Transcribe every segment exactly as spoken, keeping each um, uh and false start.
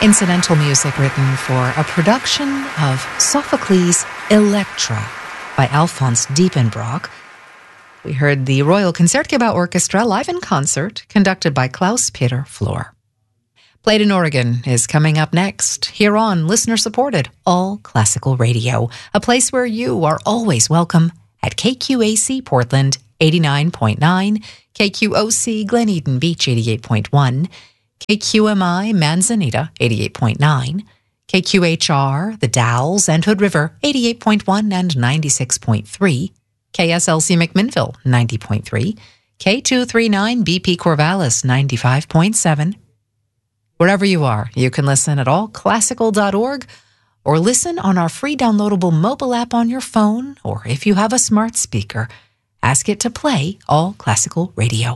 Incidental music written for a production of Sophocles' Electra by Alphonse Diepenbrock. We heard the Royal Concertgebouw Orchestra live in concert, conducted by Klaus-Peter Flohr. Played in Oregon is coming up next, here on listener-supported All Classical Radio, a place where you are always welcome at K Q A C Portland eighty-nine point nine, K Q O C Glen Eden Beach eighty-eight point one, K Q M I Manzanita eighty-eight point nine, K Q H R The Dalles and Hood River eighty-eight point one and ninety-six point three, K S L C McMinnville ninety point three, K two thirty-nine B P Corvallis ninety-five point seven. Wherever you are, you can listen at all classical dot org or listen on our free downloadable mobile app on your phone, or if you have a smart speaker, ask it to play All Classical Radio.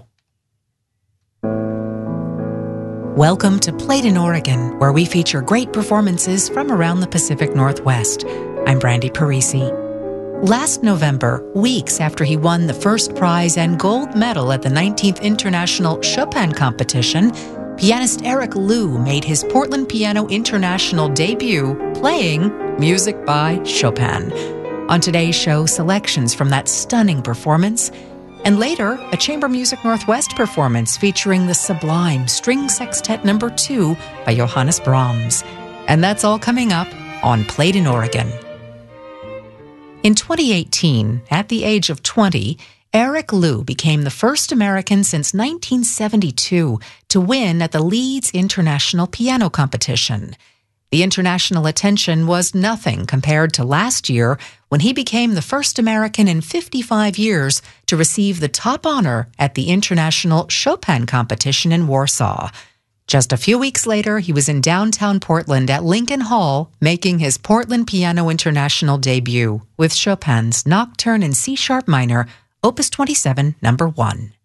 Welcome to Played in Oregon, where we feature great performances from around the Pacific Northwest. I'm Brandy Parisi. Last November, weeks after he won the first prize and gold medal at the nineteenth International Chopin Competition, pianist Eric Liu made his Portland Piano International debut playing music by Chopin. On today's show, selections from that stunning performance, and later, a Chamber Music Northwest performance featuring the sublime String Sextet Number two by Johannes Brahms. And that's all coming up on Played in Oregon. In twenty eighteen, at the age of twenty, Eric Liu became the first American since nineteen seventy-two to win at the Leeds International Piano Competition. The international attention was nothing compared to last year, when he became the first American in fifty-five years to receive the top honor at the International Chopin Competition in Warsaw. Just a few weeks later, he was in downtown Portland at Lincoln Hall, making his Portland Piano International debut with Chopin's Nocturne in C-sharp minor, Opus twenty-seven, number one.